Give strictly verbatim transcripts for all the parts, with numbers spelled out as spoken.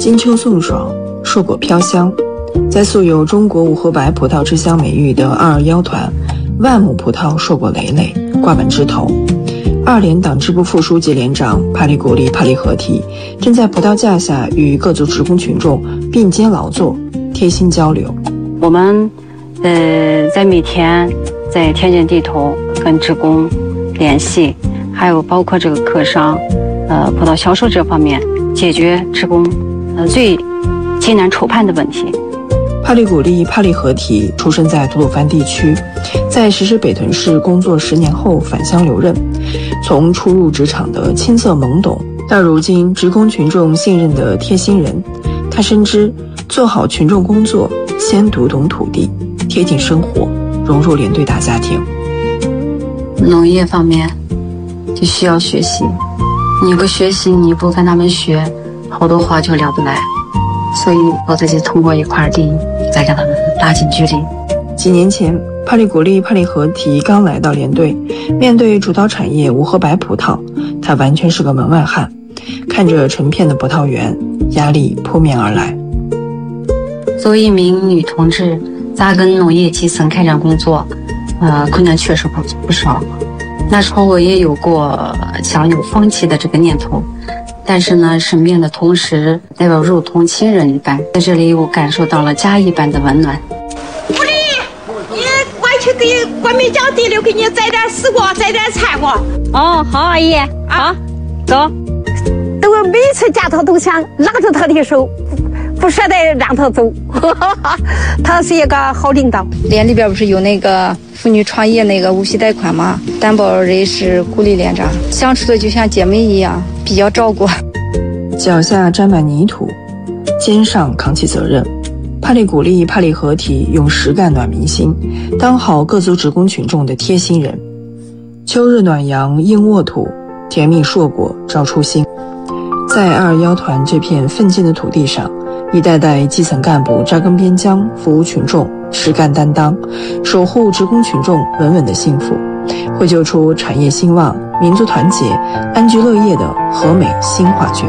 金秋送爽，硕果飘香。在素有中国五湖白葡萄之乡美誉的二二幺团，万亩葡萄硕果累累，挂满枝头。二连党支部副书记连长帕里古里帕里合体正在葡萄架下与各族职工群众并肩劳作，贴心交流。 我们呃在每天在田间地头跟职工联系，还有包括这个客商呃葡萄销售这方面，解决职工呃最艰难愁盼的问题。 帕里古里帕里合体出生在吐鲁番地区，在实施北屯市工作十年后返乡留任。从初入职场的青涩懵懂，到如今职工群众信任的贴心人，他深知做好群众工作，先读懂土地，贴近生活，融入连队大家庭。 农业方面就需要学习，你不学习，你不跟他们学，好多话就聊不来。所以我自己通过一块地再跟他们拉近距离。 几年前，帕里古里帕里合体刚来到连队，面对主导产业无核白葡萄，他完全是个门外汉。看着成片的葡萄园，压力扑面而来。 作为一名女同志，扎根农业基层开展工作，呃，困难确实不不少。那时候我也有过想有放弃的这个念头。但是呢，生病的同时代表如同亲人一般，在这里我感受到了家一般的温暖。 狐狸，你我去给关梅江地里给你摘点丝瓜，摘点菜瓜。 哦，好，阿姨，好，走。 都每次见他都想拉着他的手，不舍得让他走。他是一个好领导。 连里边不是有那个妇女创业那个无息贷款吗？担保人是古里连长，相处的就像姐妹一样，比较照顾。 脚下沾满泥土，肩上扛起责任。帕里古里帕里合体用实干暖民心，当好各族职工群众的贴心人。秋日暖阳映沃土，甜蜜硕果照初心。在二二幺团这片奋进的土地上，一代代基层干部扎根边疆，服务群众，实干担当，守护职工群众稳稳的幸福，绘就出产业兴旺、民族团结、安居乐业的和美新画卷。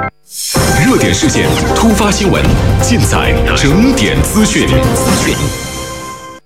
热点事件、突发新闻，尽在整点资讯。